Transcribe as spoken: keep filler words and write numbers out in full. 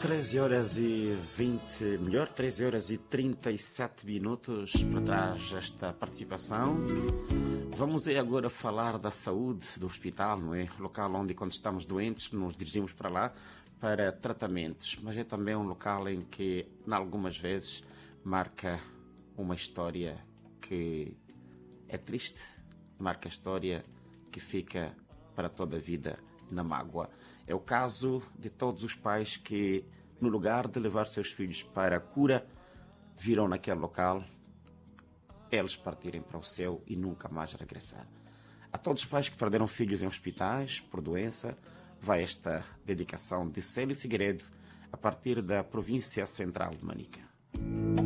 treze horas e vinte, melhor, treze horas e trinta e sete minutos para trás esta participação. Vamos aí agora falar da saúde do hospital, não é? Local onde, quando estamos doentes, nos dirigimos para lá para tratamentos, mas é também um local em que, em algumas vezes, marca uma história que é triste, marca a história que fica para toda a vida na mágoa. É o caso de todos os pais que, no lugar de levar seus filhos para a cura, viram naquele local eles partirem para o céu e nunca mais regressar. A todos os pais que perderam filhos em hospitais por doença, vai esta dedicação de Célio Figueiredo a partir da província central de Manica.